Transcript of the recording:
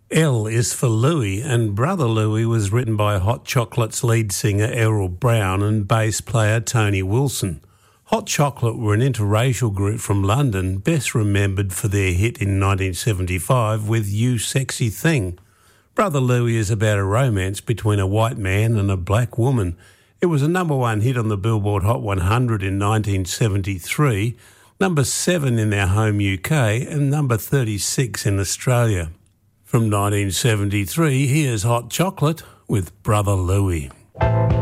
L is for Louie, and Brother Louie was written by Hot Chocolate's lead singer Errol Brown and bass player Tony Wilson. Hot Chocolate were an interracial group from London, best remembered for their hit in 1975 with You Sexy Thing. Brother Louie is about a romance between a white man and a black woman. It was a number one hit on the Billboard Hot 100 in 1973, number 7 in their home UK and number 36 in Australia. From 1973, here's Hot Chocolate with Brother Louie.